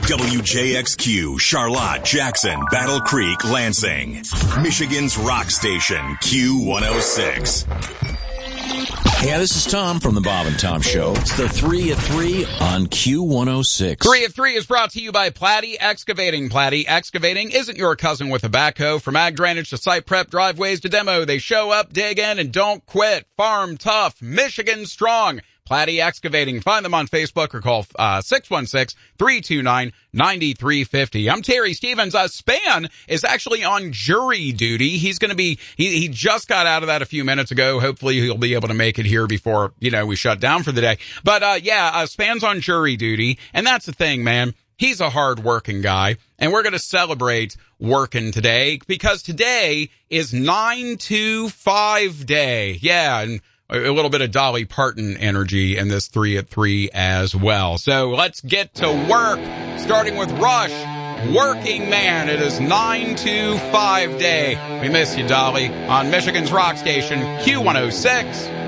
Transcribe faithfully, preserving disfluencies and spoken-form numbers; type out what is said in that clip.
W J X Q, Charlotte, Jackson, Battle Creek, Lansing. Michigan's rock station, Q one oh six. Yeah, this is Tom from the Bob and Tom Show. It's the three at three on Q one oh six. Three at three is brought to you by Platte Excavating. Platte Excavating isn't your cousin with a backhoe. From ag drainage to site prep, driveways to demo, they show up, dig in, and don't quit. Farm tough, Michigan strong. Platte Excavating. Find them on Facebook or call uh, six one six, three two nine, nine three five zero. I'm Terry Stevens. Uh, Span is actually on jury duty. He's going to be, he, he just got out of that a few minutes ago. Hopefully he'll be able to make it here before, you know, we shut down for the day. But, uh, yeah, uh, Span's on jury duty. And that's the thing, man. He's a hard-working guy. And we're going to celebrate working today because today is nine two five day. Yeah, and a little bit of Dolly Parton energy in this three at three as well. So let's get to work, starting with Rush, Working Man. It is nine two five day. We miss you, Dolly, on Michigan's rock station, Q one oh six.